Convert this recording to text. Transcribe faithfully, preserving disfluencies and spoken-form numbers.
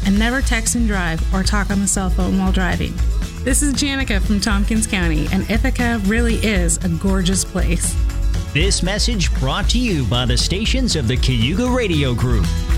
and never text and drive or talk on the cell phone while driving. This is Janica from Tompkins County, and Ithaca really is a gorgeous place. This message brought to you by the stations of the Cayuga Radio Group.